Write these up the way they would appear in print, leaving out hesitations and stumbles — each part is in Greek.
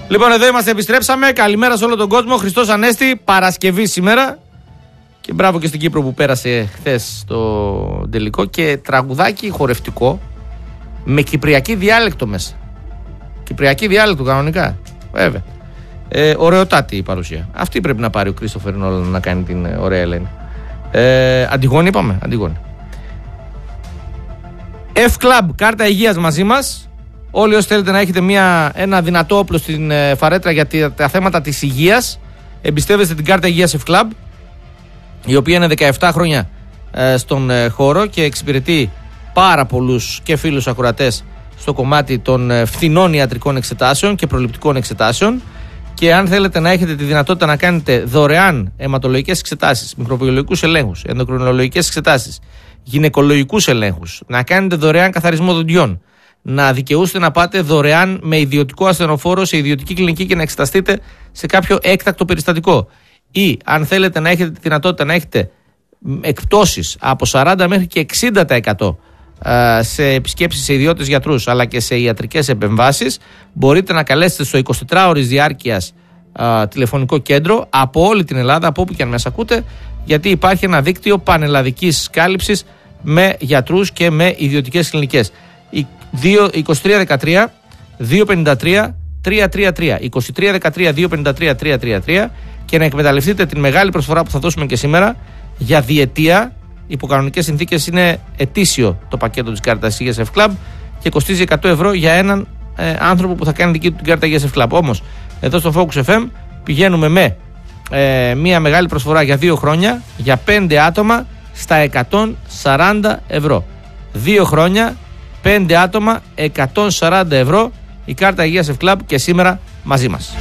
Λοιπόν, εδώ είμαστε, επιστρέψαμε. Καλημέρα σε όλο τον κόσμο. Χριστός Ανέστη, Παρασκευή σήμερα. Και μπράβο και στην Κύπρο που πέρασε χθες το τελικό. Και τραγουδάκι χορευτικό με κυπριακή διάλεκτο μέσα. Κυπριακή διάλεκτο κανονικά. Βέβαια. Ωραιοτάτη η παρουσία. Αυτή πρέπει να πάρει ο Κρίστοφερ Νόλαν να κάνει την ωραία Ελένη. Αντιγόνη είπαμε. Αντιγόνη. F-Club, κάρτα υγείας μαζί μας. Όλοι όσοι θέλετε να έχετε ένα δυνατό όπλο στην φαρέτρα για τα θέματα της υγείας, εμπιστεύεστε την κάρτα υγείας F-Club, η οποία είναι 17 χρόνια στον χώρο και εξυπηρετεί πάρα πολλούς και φίλους ακροατές στο κομμάτι των φθηνών ιατρικών εξετάσεων και προληπτικών εξετάσεων. Και αν θέλετε να έχετε τη δυνατότητα να κάνετε δωρεάν αιματολογικές εξετάσεις, μικροβιολογικούς ελέγχους, ενδοκρινολογικές εξετάσεις, γυναικολογικούς ελέγχους, να κάνετε δωρεάν καθαρισμό δοντιών, να δικαιούστε να πάτε δωρεάν με ιδιωτικό ασθενοφόρο σε ιδιωτική κλινική και να εξεταστείτε σε κάποιο έκτακτο περιστατικό, ή αν θέλετε να έχετε τη δυνατότητα να έχετε εκπτώσεις από 40 μέχρι και 60% σε επισκέψεις σε ιδιώτες γιατρούς αλλά και σε ιατρικές επεμβάσεις, μπορείτε να καλέσετε στο 24 ώρες διάρκειας τηλεφωνικό κέντρο από όλη την Ελλάδα, από όπου και αν μας ακούτε, γιατί υπάρχει ένα δίκτυο πανελλαδικής κάλυψης με γιατρούς και με ιδιωτικές κλινικές. 2313 253 333 2313 253 333 και να εκμεταλλευτείτε την μεγάλη προσφορά που θα δώσουμε και σήμερα για διετία. Υπό κανονικές συνθήκες είναι ετήσιο το πακέτο της κάρτας υγείας F-Club και κοστίζει 100 ευρώ για έναν άνθρωπο που θα κάνει δική του την κάρτα υγείας F-Club. Όμως εδώ στο Focus FM πηγαίνουμε με μια μεγάλη προσφορά για 2 χρόνια για 5 άτομα στα 140 ευρώ. 2 χρόνια, 5 άτομα, 140 ευρώ η κάρτα υγείας F-Club και σήμερα μαζί μας.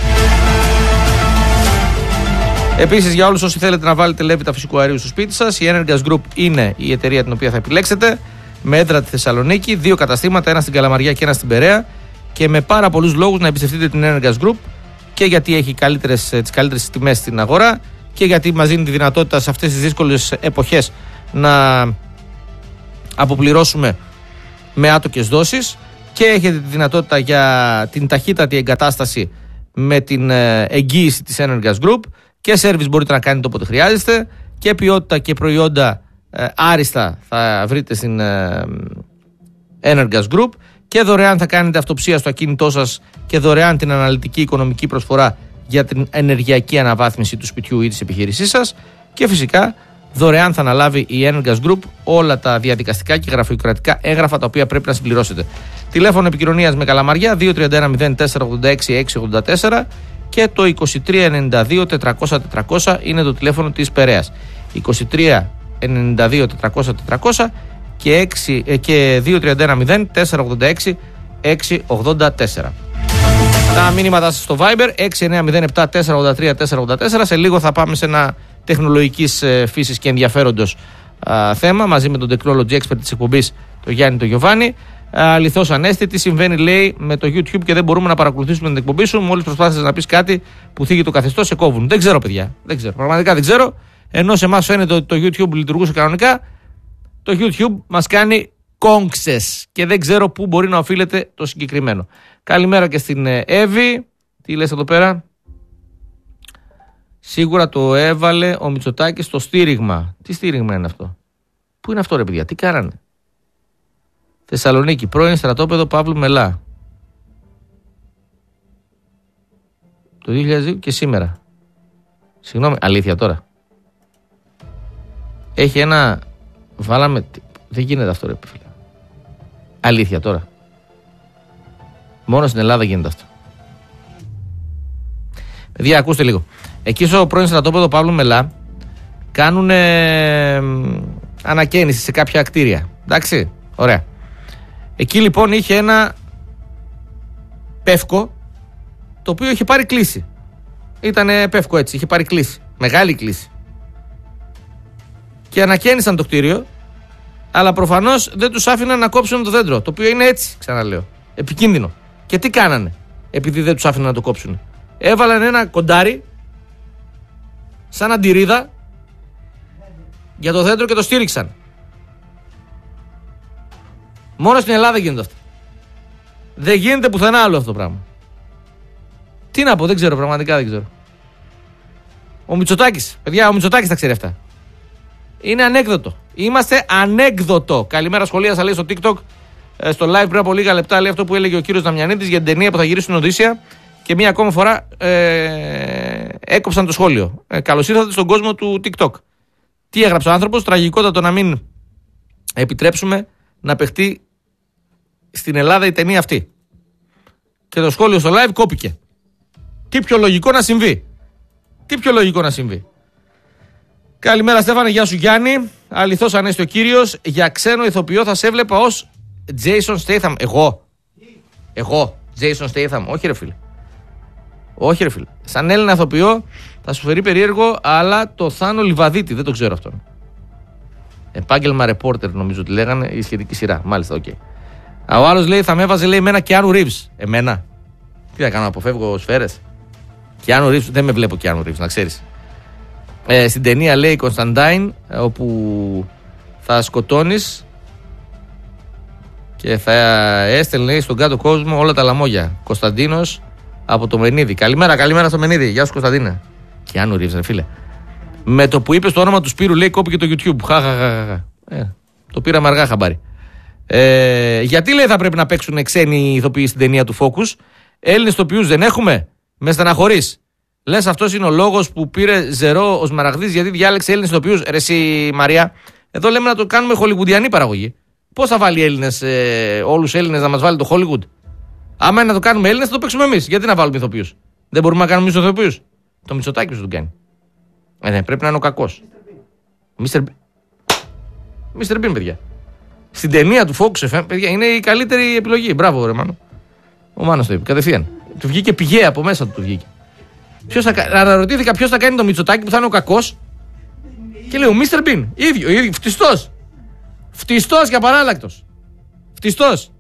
Επίσης, για όλους όσοι θέλετε να βάλετε λέβητα φυσικού αερίου στο σπίτι σας, η Energas Group είναι η εταιρεία την οποία θα επιλέξετε, με έδρα τη Θεσσαλονίκη, 2 καταστήματα, ένα στην Καλαμαριά και ένα στην Περαία, και με πάρα πολλούς λόγους να εμπιστευτείτε την Energas Group, και γιατί έχει τις καλύτερες τιμές στην αγορά και γιατί μας δίνει τη δυνατότητα σε αυτές τις δύσκολες εποχές να αποπληρώσουμε με άτοκες δόσεις, και έχετε τη δυνατότητα για την ταχύτατη εγκατάσταση με την εγγύηση της Energas Group, και σέρβις μπορείτε να κάνετε όποτε χρειάζεστε, και ποιότητα και προϊόντα άριστα θα βρείτε στην Energas Group, και δωρεάν θα κάνετε αυτοψία στο ακίνητό σας και δωρεάν την αναλυτική οικονομική προσφορά για την ενεργειακή αναβάθμιση του σπιτιού ή της επιχείρησής σας, και φυσικά δωρεάν θα αναλάβει η Energas Group όλα τα διαδικαστικά και γραφειοκρατικά έγγραφα τα οποία πρέπει να συμπληρώσετε. Τηλέφωνο επικοινωνίας με Καλαμαριά 2310 486 684 και το 2392 400 400 είναι το τηλέφωνο της Περαίας. 2392 400 400 και 2310 486 684. Τα μήνυματά σας στο Viber 6907 483 484. Σε λίγο θα πάμε σε ένα τεχνολογικής φύσης και ενδιαφέροντος θέμα μαζί με τον technology expert της εκπομπής, τον Γιάννη τον Γιωβάνη. Αληθώς Ανέστη, τι συμβαίνει λέει με το YouTube και δεν μπορούμε να παρακολουθήσουμε την εκπομπή σου? Μόλις προσπάθησες να πεις κάτι που θίγει το καθεστώς, σε κόβουν. Δεν ξέρω, παιδιά. Δεν ξέρω. Πραγματικά δεν ξέρω. Ενώ σε εμάς φαίνεται ότι το YouTube λειτουργούσε κανονικά, το YouTube μας κάνει κόγξες και δεν ξέρω πού μπορεί να οφείλεται το συγκεκριμένο. Καλημέρα και στην Εύη. Τι λες εδώ πέρα? Σίγουρα το έβαλε ο Μητσοτάκης στο στήριγμα. Τι στήριγμα είναι αυτό? Πού είναι αυτό ρε παιδιά? Τι κάνανε? Θεσσαλονίκη, πρώην στρατόπεδο Παύλου Μελά. Το 2002 και σήμερα. Συγγνώμη, αλήθεια τώρα? Έχει ένα... Βάλαμε... Δεν γίνεται αυτό ρε φίλε. Αλήθεια τώρα? Μόνο στην Ελλάδα γίνεται αυτό. Παιδιά, ακούστε λίγο. Εκεί στο πρώην στρατόπεδο Παύλου Μελά κάνουν ανακαίνιση σε κάποια κτίρια. Εντάξει, ωραία. Εκεί λοιπόν είχε ένα πεύκο το οποίο είχε πάρει κλίση. Ήτανε πεύκο έτσι, είχε πάρει κλίση. Μεγάλη κλίση. Και ανακαίνισαν το κτίριο, αλλά προφανώς δεν τους άφηναν να κόψουν το δέντρο. Το οποίο είναι έτσι, ξαναλέω, επικίνδυνο. Και τι κάνανε επειδή δεν τους άφηναν να το κόψουν? Έβαλαν ένα κοντάρι σαν αντιρρίδα για το δέντρο και το στήριξαν. Μόνο στην Ελλάδα γίνεται αυτό. Δεν γίνεται πουθενά άλλο αυτό το πράγμα. Τι να πω, δεν ξέρω, πραγματικά δεν ξέρω. Ο Μητσοτάκης, παιδιά, ο Μητσοτάκης τα ξέρει αυτά. Είναι ανέκδοτο. Είμαστε ανέκδοτο. Καλημέρα, σχολεία σα λέει στο TikTok. Στο live πριν από λίγα λεπτά λέει αυτό που έλεγε ο κύριος Δαμιανίτης για την ταινία που θα γυρίσει στην Οδύσσεια. Και μία ακόμα φορά έκοψαν το σχόλιο. Καλώς ήρθατε στον κόσμο του TikTok. Τι έγραψε ο άνθρωπος? Τραγικότατο να μην επιτρέψουμε να παιχτεί στην Ελλάδα η ταινία αυτή. Και το σχόλιο στο live κόπηκε. Τι πιο λογικό να συμβεί. Τι πιο λογικό να συμβεί. Καλημέρα Στέφανε, γεια σου Γιάννη. Αληθώς ανέστη ο κύριος. Για ξένο ηθοποιό θα σε έβλεπα ως Jason Statham. Εγώ Jason Statham. Όχι ρε φίλε. Όχι ρε φίλε. Σαν Έλληνα ηθοποιό θα σου φερεί περίεργο, αλλά το Θάνο Λιβαδίτη δεν το ξέρω αυτόν. Επάγγελμα reporter νομίζω ότι λέγανε, η σχετική σειρά. Μάλιστα, οκ. Ο άλλος λέει θα με έβαζε λέει εμένα Keanu Reeves. Εμένα. Τι θα κάνω, αποφεύγω σφαίρες? Keanu Reeves, δεν με βλέπω Keanu Reeves, να ξέρεις. Στην ταινία λέει Κωνσταντάιν, όπου θα σκοτώνεις και θα έστελνε στον κάτω κόσμο όλα τα λαμόγια. Κωνσταντίνος από το Μενίδη. Καλημέρα στο Μενίδη. Γεια σου Κωνσταντίνε. Keanu Reeves, ρε φίλε. Με το που είπες το όνομα του Σπύρου λέει κόπηκε το YouTube. Το πήραμε αργά χαμπάρι. Γιατί λέει θα πρέπει να παίξουν ξένοι ηθοποιοί στην ταινία του Focus? Έλληνες ηθοποιούς δεν έχουμε? Με στεναχωρείς. Λες αυτός είναι ο λόγος που πήρε Ζερό ο Σμαραγδής γιατί διάλεξε Έλληνες ηθοποιούς? Ρε εσύ Μαρία, εδώ λέμε να το κάνουμε χολιγουντιανή παραγωγή. Πώς θα βάλει Έλληνες, όλους τους Έλληνες να μας βάλει το Hollywood? Άμα είναι να το κάνουμε Έλληνες θα το παίξουμε εμείς. Γιατί να βάλουμε ηθοποιούς? Δεν μπορούμε να κάνουμε εμείς ηθοποιούς? Το Μητσοτάκη σου τον κάνει. Ναι, πρέπει να είναι ο κακός. Mr. Bean, παιδιά. Στην ταινία του Focus FM, παιδιά, είναι η καλύτερη επιλογή. Μπράβο, ρε Μάνο. Ο Μάνος το είπε, κατευθείαν. Του βγήκε πηγαία από μέσα του βγήκε. Αναρωτήθηκα ποιος θα κάνει το Μητσοτάκη που θα είναι ο κακός. Και λέει ο Mr. Bean. Ίδιο, φτιστός. Φτιστός και απαράλλακτος. Φτιστός.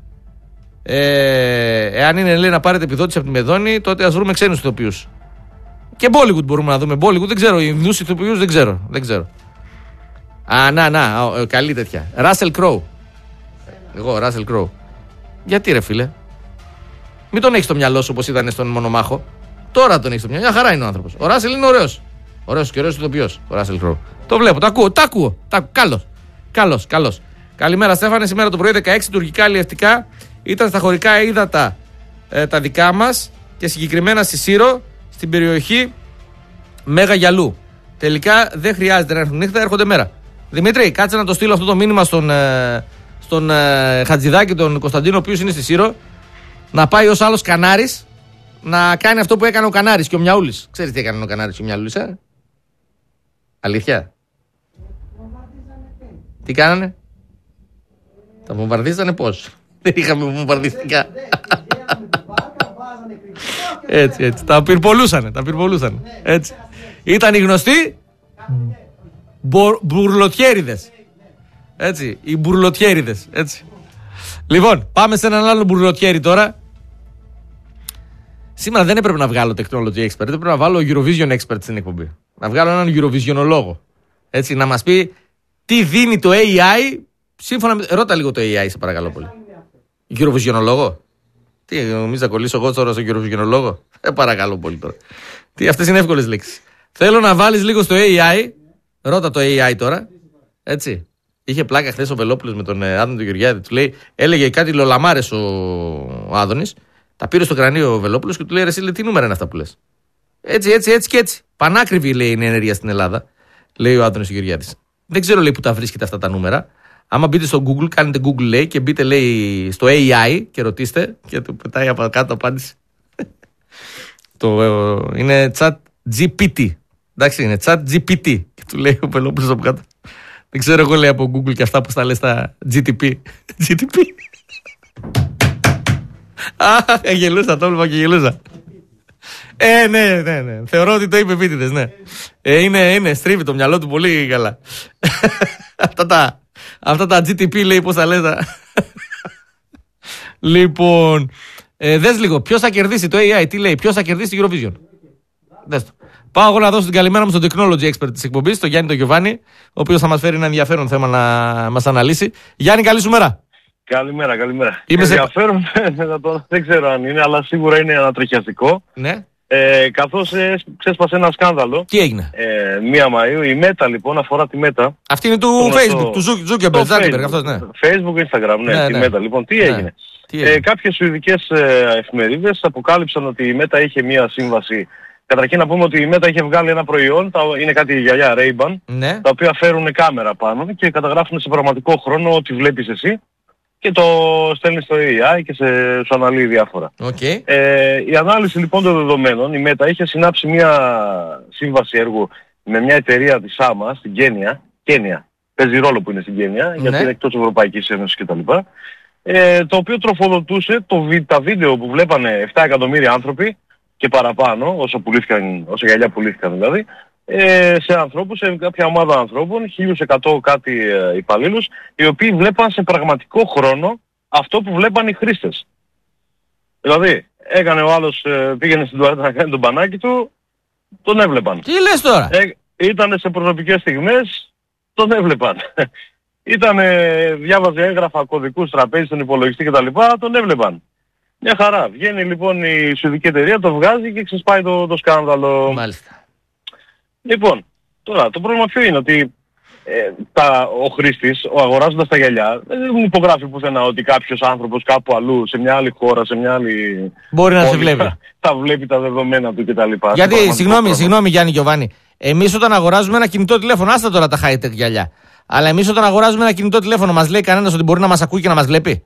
Εάν είναι λέει να πάρετε επιδότηση από τη Μεδόνη, τότε ας βρούμε ξένους ηθοποιούς. Και Bollywood μπορούμε να δούμε. Bollywood δεν ξέρω. Ινδούς ηθοποιούς δεν ξέρω. Καλή τέτοια. Russell Crowe. Εγώ, Russell Crowe. Γιατί ρε φίλε? Μην τον έχεις στο μυαλό σου όπως ήταν στον Μονομάχο. Τώρα τον έχεις στο μυαλό. Μια χαρά είναι ο άνθρωπος. Ο Russell είναι ωραίος. Ωραίος και ωραίος ηθοποιός. Ο Russell Crowe. Το βλέπω, τα ακούω. Καλώς. Καλημέρα Στέφανε. Σήμερα το πρωί 16 τουρκικά αλλιευτικά ήταν στα χωρικά ύδατα τα δικά μας και συγκεκριμένα στη Σύρο, στην περιοχή Μέγα Γιαλού. Τελικά δεν χρειάζεται να έρθουν νύχτα, έρχονται μέρα. Δημήτρη, κάτσε να το στείλω αυτό το μήνυμα στον Χατζηδάκη, τον Κωνσταντίνο, ο οποίος είναι στη Σύρο, να πάει ως άλλος Κανάρης να κάνει αυτό που έκανε ο Κανάρης και ο Μιαούλης. Ξέρεις τι έκανε ο Κανάρης και ο Μιαούλης, Αλήθεια. Τι κάνανε? Τα βομβαρδίζανε πώς? Δεν είχαμε βομβαρδιστικά. Έτσι. Τα πυρπολούσανε. Έτσι. Ήταν οι γνωστοί μπουρλοτιέριδες. Έτσι. Οι μπουρλοτιέριδες. Έτσι. Λοιπόν, πάμε σε έναν άλλο μπουρλοτιέρι τώρα. Σήμερα δεν έπρεπε να βγάλω technology expert. Έπρεπε να βάλω Eurovision expert στην εκπομπή. Να βγάλω έναν Eurovisionologo. Έτσι, να μας πει τι δίνει το AI σύμφωνα με. Ρώτα λίγο το AI, σε παρακαλώ πολύ. Eurovisionologo. Τι, νομίζω να κολλήσω εγώ τώρα στο Eurovisionologo? Παρακαλώ πολύ τώρα. Τι, αυτές είναι εύκολες λέξεις. Θέλω να βάλεις λίγο στο AI. Ρώτα το AI τώρα. Έτσι. Είχε πλάκα χθες ο Βελόπουλος με τον Άδωνη του Γεωργιάδη. Του λέει, έλεγε κάτι λολαμάρες ο Άδωνης. Τα πήρε στο κρανίο ο Βελόπουλος και του λέει: ρε, εσύ, λέει, τι νούμερα είναι αυτά που λες? Έτσι και έτσι. Πανάκριβη λέει είναι η ενέργεια στην Ελλάδα, λέει ο Άδωνης Γεωργιάδης. Δεν ξέρω λέει που τα βρίσκετε αυτά τα νούμερα. Άμα μπείτε στο Google, κάνετε Google λέει και μπείτε λέει στο AI και ρωτήστε και του πετάει από κάτω απάντηση. Είναι chat GPT. Εντάξει, είναι chat GPT. Και του λέει ο Βελόπουλος από κάτω. Δεν ξέρω εγώ λέει από Google και αυτά που τα λες στα GTP. GTP. Γελούσα, το έβλεπα και γελούσα. Ναι. Θεωρώ ότι το είπε επίτηδες, ναι. Είναι, στρίβει το μυαλό του πολύ καλά. Αυτά τα GTP λέει πώς θα λες. Λοιπόν, δες λίγο, ποιος θα κερδίσει το AI, τι λέει, ποιος θα κερδίσει το Eurovision. Δες το. Πάω εγώ να δώσω την καλημέρα μου στον technology expert της εκπομπής, τον Γιάννη τον Γιωβάνη, ο οποίος θα μας φέρει ένα ενδιαφέρον θέμα να μας αναλύσει. Γιάννη, καλή σου μέρα. Καλημέρα. Είμαι ενδιαφέρον, δεν ξέρω αν είναι, αλλά σίγουρα είναι ανατριχιαστικό. Ναι. Καθώς ξέσπασε ένα σκάνδαλο. Τι έγινε? 1 Μαΐου, η Meta λοιπόν, αφορά τη Meta. Αυτή είναι του Facebook, του Zuckerberg, αυτός, ναι. Facebook, Instagram, ναι, τη Meta. Λοιπόν, τι έγινε? Κάποιες σουηδικές εφημερίδες αποκάλυψαν ότι η Meta είχε μία σύμβαση. Καταρχήν να πούμε ότι η Meta είχε βγάλει ένα προϊόν, είναι κάτι γυαλιά Ray-Ban, ναι, τα οποία φέρουν κάμερα πάνω και καταγράφουν σε πραγματικό χρόνο ό,τι βλέπεις εσύ και το στέλνεις στο AI και σου αναλύει διάφορα. Okay. Η ανάλυση λοιπόν των δεδομένων, η Meta είχε συνάψει μια σύμβαση έργου με μια εταιρεία της Άμα στην Κένια. Παίζει ρόλο που είναι στην Κένια, γιατί είναι εκτός Ευρωπαϊκής Ένωσης κτλ. Το οποίο τροφοδοτούσε τα βίντεο που βλέπανε 7 εκατομμύρια άνθρωποι και παραπάνω, όσο γυαλιά πουλήθηκαν δηλαδή, σε ανθρώπους, σε κάποια ομάδα ανθρώπων, 1.100 κάτι υπαλλήλους, οι οποίοι βλέπαν σε πραγματικό χρόνο αυτό που βλέπαν οι χρήστες. Δηλαδή, έκανε ο άλλος, πήγαινε στην τουαλέτα να κάνει τον μπανάκι του, τον έβλεπαν. Τι λες τώρα? Ήτανε σε προσωπικές στιγμές, τον έβλεπαν. Διάβαζε έγγραφα, κωδικούς, τραπέζι στον υπολογιστή κτλ, τον έβλεπαν. Μια χαρά. Βγαίνει λοιπόν η σουηδική εταιρεία, το βγάζει και ξεσπάει το σκάνδαλο. Μάλιστα. Λοιπόν, τώρα το πρόβλημα ποιο είναι? Ότι ο χρήστης, αγοράζοντας τα γυαλιά, δεν υπογράφει πουθενά ότι κάποιος άνθρωπος κάπου αλλού, σε μια άλλη χώρα, σε μια άλλη... Μπορεί να σε βλέπει. Θα βλέπει τα δεδομένα του κτλ. Γιατί, συγγνώμη Γιάννη Γιωβάνη, εμείς όταν αγοράζουμε ένα κινητό τηλέφωνο, άστα τώρα τα high-tech γυαλιά, αλλά εμείς όταν αγοράζουμε ένα κινητό τηλέφωνο, μας λέει κανένας ότι μπορεί να μας ακούει και να μας βλέπει?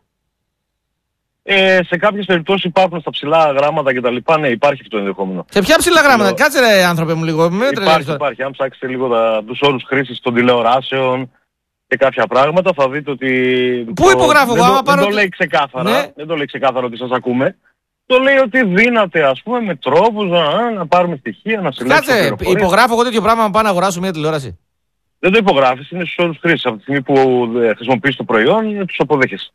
Σε κάποιες περιπτώσεις υπάρχουν στα ψηλά γράμματα κτλ. Ναι, υπάρχει αυτό το ενδεχόμενο. Σε ποια ψηλά γράμματα? Κάτσε ρε άνθρωπε μου λίγο. Υπάρχει. Αν ψάξετε λίγο τους όρους χρήσης των τηλεοράσεων και κάποια πράγματα, θα δείτε ότι... Πού υπογράφω εγώ? Δεν το λέει ξεκάθαρα. Ναι. Δεν το λέει ξεκάθαρα ότι σας ακούμε. Το λέει ότι δύναται, ας πούμε, με τρόπους να πάρουμε στοιχεία, να συλλέξουμε. Κάτσε, υπογράφω εγώ τέτοιο πράγμα να πάω να αγοράσω μια τηλεόραση? Δεν το υπογράφεις, είναι στους όρους χρήσης. Από τη στιγμή που χρησιμοποιείς το προϊόν, τους αποδέχεσαι.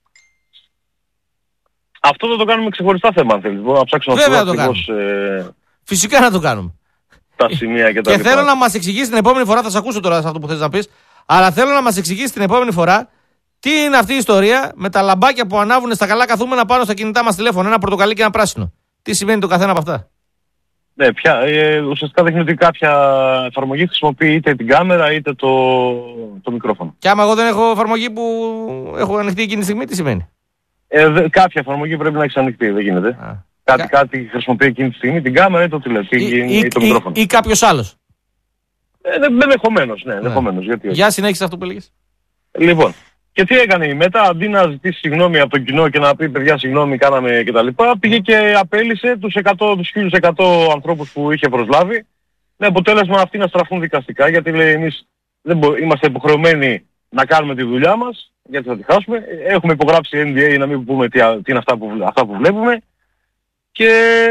Αυτό θα το κάνουμε ξεχωριστά θέμα, αν θέλεις. Μπορώ να ψάξω να το κάνουμε. Φυσικά να το κάνουμε. Τα σημεία και τα λοιπά. Και θέλω να μας εξηγήσεις την επόμενη φορά, θα σε ακούσω τώρα σε αυτό που θες να πεις, αλλά θέλω να μας εξηγήσεις την επόμενη φορά τι είναι αυτή η ιστορία με τα λαμπάκια που ανάβουν στα καλά καθούμενα πάνω στα κινητά μας τηλέφωνα, ένα πορτοκαλί και ένα πράσινο. Τι σημαίνει το καθένα από αυτά? Ναι, ουσιαστικά δείχνει ότι κάποια εφαρμογή χρησιμοποιεί είτε την κάμερα είτε το μικρόφωνο. Και άμα εγώ δεν έχω εφαρμογή που έχω ανοιχτή εκείνη τη στιγμή, τι σημαίνει? Κάποια εφαρμογή πρέπει να έχεις ανοιχτή, δεν γίνεται. Κάτι χρησιμοποιεί εκείνη τη στιγμή, την κάμερα ή το μικρόφωνο. Ή κάποιος άλλος. Ενδεχομένως, ναι, ενδεχομένως. Για συνέχισε αυτό που έλεγες. Λοιπόν, και τι έκανε η Meta? Αντί να ζητήσει συγγνώμη από το κοινό και να πει παιδιά συγγνώμη κάναμε κτλ, πήγε και απέλησε τους 1.100 ανθρώπους που είχε προσλάβει, με αποτέλεσμα αυτοί να στραφούν δικαστικά, γιατί λέει εμείς είμαστε υποχρεωμένοι να κάνουμε τη δουλειά μας, γιατί θα τη χάσουμε. Έχουμε υπογράψει NDA να μην πούμε τι είναι αυτά που βλέπουμε και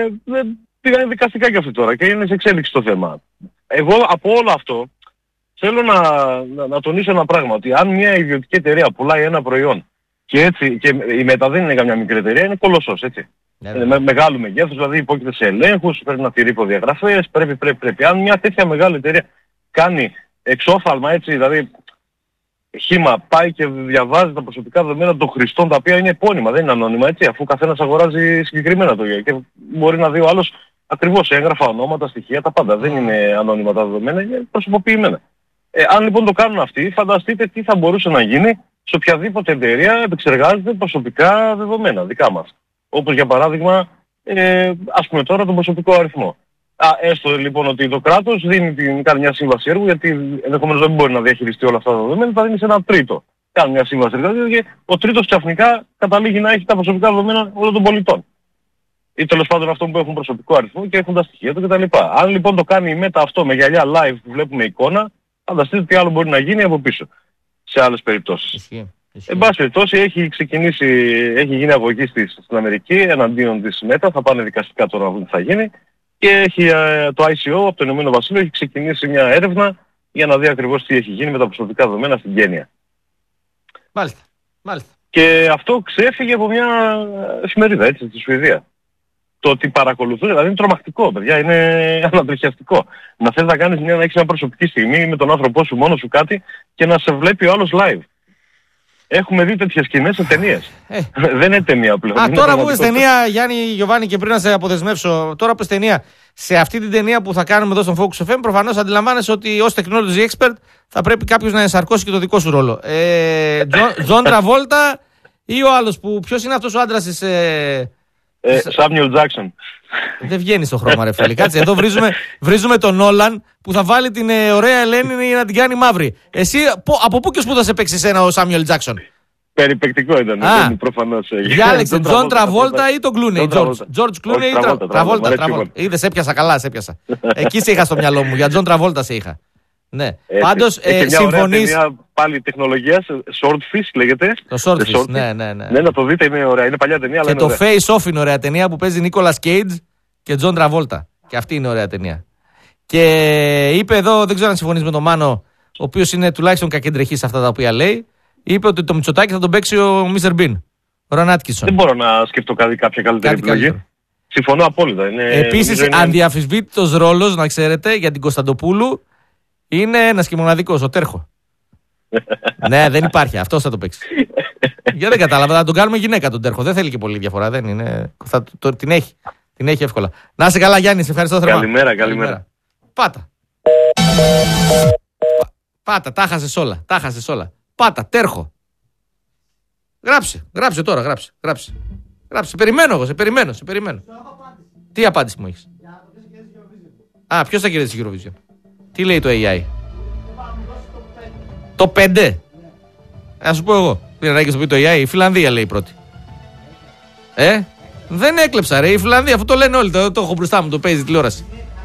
πήγανε δικαστικά και αυτοί τώρα και είναι σε εξέλιξη το θέμα. Εγώ από όλο αυτό θέλω να τονίσω ένα πράγμα, ότι αν μια ιδιωτική εταιρεία πουλάει ένα προϊόν και έτσι, και η Meta δεν είναι καμιά μικρή εταιρεία, είναι κολοσσός, έτσι. Είναι μεγάλου μεγέθους, δηλαδή υπόκειται σε ελέγχους, πρέπει να τηρεί προδιαγραφές, πρέπει. Αν μια τέτοια μεγάλη εταιρεία κάνει εξόφαλμα, έτσι, δηλαδή χήμα πάει και διαβάζει τα προσωπικά δεδομένα των χρηστών, τα οποία είναι επώνυμα, δεν είναι ανώνυμα, έτσι, αφού καθένας αγοράζει συγκεκριμένα το γεια και μπορεί να δει ο άλλος ακριβώς έγγραφα, ονόματα, στοιχεία, τα πάντα. Δεν είναι ανώνυμα τα δεδομένα, είναι προσωποποιημένα. Αν λοιπόν το κάνουν αυτοί, φανταστείτε τι θα μπορούσε να γίνει σε οποιαδήποτε εταιρεία επεξεργάζεται προσωπικά δεδομένα, δικά μας. Όπως για παράδειγμα, ας πούμε τώρα τον προσωπικό αριθμό. Έστω λοιπόν ότι το κράτος κάνει μια σύμβαση έργου, γιατί ενδεχομένως δεν μπορεί να διαχειριστεί όλα αυτά τα δεδομένα, θα δίνει σε ένα τρίτο. Κάνει μια σύμβαση έργου και ο τρίτος ξαφνικά καταλήγει να έχει τα προσωπικά δεδομένα όλων των πολιτών. Ή τέλος πάντων αυτών που έχουν προσωπικό αριθμό και έχουν τα στοιχεία του κτλ. Αν λοιπόν το κάνει η Meta αυτό με γυαλιά live που βλέπουμε εικόνα, φανταστείτε τι άλλο μπορεί να γίνει από πίσω σε άλλες περιπτώσεις. Εν πάση περιπτώσει έχει γίνει αγωγή στην Αμερική εναντίον της Meta, θα πάνε δικαστικά τώρα να δουν τι θα γίνει και έχει το ICO από το Ηνωμένο Βασίλειο έχει ξεκινήσει μια έρευνα για να δει ακριβώς τι έχει γίνει με τα προσωπικά δεδομένα στην Κένια. Μάλιστα. Και αυτό ξέφυγε από μια εφημερίδα, έτσι, στη Σουηδία. Το ότι παρακολουθούν, δηλαδή είναι τρομακτικό, παιδιά, είναι ανατριχιαστικό. Να θες να έχεις μια προσωπική στιγμή με τον άνθρωπό σου, μόνο σου κάτι και να σε βλέπει ο άλλος live. Έχουμε δει τέτοιες σκηνές σε ταινίες. Δεν είναι ταινία πλέον. Τώρα που είπες ταινία, Γιάννη Γιωβάνη, και πριν να σε αποδεσμεύσω, τώρα που είπες ταινία, σε αυτή την ταινία που θα κάνουμε εδώ στον Focus FM, προφανώς αντιλαμβάνεσαι ότι ως technology expert θα πρέπει κάποιος να ενσαρκώσει και το δικό σου ρόλο. Τζον Τραβόλτα ή ο άλλος που. Ποιος είναι αυτός ο άντρας της. Σάμιουελ Τζάκσον. Δεν βγαίνει στο χρώμα, ρε φίλε. Κάτσε, εδώ βρίζουμε τον Νόλαν που θα βάλει την ωραία Ελένη να την κάνει μαύρη. Εσύ από πού και σπούδασε παίξει εσένα ο Σάμιουελ Τζάκσον? Περιπεκτικό ήταν, προφανώς. Διάλεξε Τζον Τραβόλτα ή τον Κλούνεϊ? Τζορτζ Κλούνεϊ ή Τραβόλτα. Είδες, έπιασα καλά, σε έπιασα. Εκεί σε είχα στο μυαλό μου, για Τζον Τραβόλτα σε είχα. Ναι. Πάντως συμφωνείς. Πάλι τεχνολογία, Swordfish λέγεται. Το Swordfish, ναι. Ναι, να το δείτε, είναι ωραία. Είναι παλιά ταινία. Και το Face Off είναι ωραία ταινία που παίζει Νίκολας Κέιτζ και Τζον Τραβόλτα. Και αυτή είναι ωραία ταινία. Και είπε εδώ, δεν ξέρω αν συμφωνείς με τον Μάνο, ο οποίος είναι τουλάχιστον κακεντρεχής σε αυτά τα οποία λέει. Είπε ότι το Μητσοτάκη θα τον παίξει ο Μίστερ Μπιν. Ο Ρον Άτκινσον. Δεν μπορώ να σκεφτώ κάποια καλύτερη επιλογή. Συμφωνώ απόλυτα. Επίσης, ανδιαφυσβήτητος ρόλος, να ξέρετε, για την Κωνσταντοπούλου είναι ένας και μοναδικός, ο Τέρχο. Ναι, δεν υπάρχει. Αυτός θα το παίξει. Για δεν κατάλαβα. Θα τον κάνουμε γυναίκα τον Τέρχο. Δεν θέλει και πολύ διαφορά. Δεν είναι. Την έχει. Την έχει εύκολα. Να είσαι καλά, Γιάννη. Σε ευχαριστώ θερμά. Καλημέρα. Πάτα. Τα χάσες όλα. Πάτα, Τέρχο. Γράψε τώρα, γράψε. Περιμένω εγώ, σε περιμένω. Τι απάντηση μου έχεις? Ποιος θα κερδίσει Eurovision? Τι λέει το AI? Το 5. Ας σου πω εγώ. Πήρα να έχεις το πει το AI. Η Φιλανδία λέει πρώτη. Δεν έκλεψα ρε. Η Φιλανδία, αφού το λένε όλοι. Το έχω μπροστά μου, το παίζει τηλεόραση.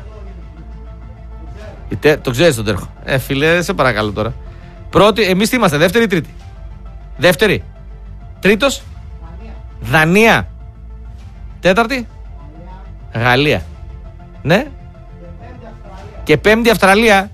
Το ξέρεις τον Τέρχο? Φίλε, σε παρακαλώ τώρα. Πρώτη, εμείς τι είμαστε, δεύτερη ή τρίτη? Δεύτερη. Τρίτος? Δανία. Τέταρτη? Γαλλία. Ναι. Και πέμπτη Αυστραλία.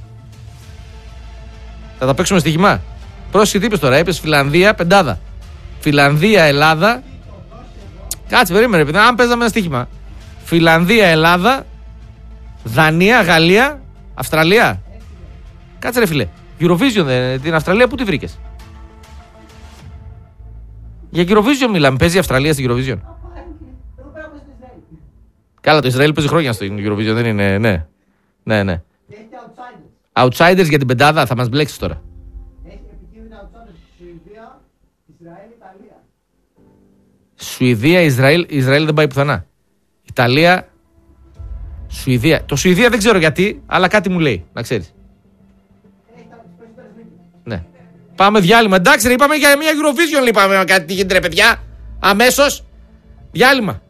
Θα τα παίξουμε στοίχημα. Πρόσεχε τι είπες τώρα, είπες Φιλανδία, πεντάδα. Φιλανδία, Ελλάδα. Κάτσε, περίμενε, επειδή αν παίζαμε ένα στοίχημα. Φιλανδία, Ελλάδα, Δανία, Γαλλία, Αυστραλία. Κάτσε ρε φίλε. Eurovision, την Αυστραλία πού τη βρήκες? Για Eurovision μιλάμε. Παίζει η Αυστραλία στην Eurovision? Καλά, το Ισραήλ παίζει χρόνια στην Eurovision, δεν είναι? Ναι. Outsiders για την πεντάδα, θα μας μπλέξεις τώρα. Σουηδία, Ισραήλ δεν πάει πουθενά. Ιταλία, Σουηδία. Το Σουηδία δεν ξέρω γιατί, αλλά κάτι μου λέει, να ξέρεις. Ναι. Πάμε διάλειμμα. Εντάξει, ρε, είπαμε για μια Eurovision, είπαμε κάτι τι γίνεται, ρε παιδιά. Αμέσως διάλειμμα.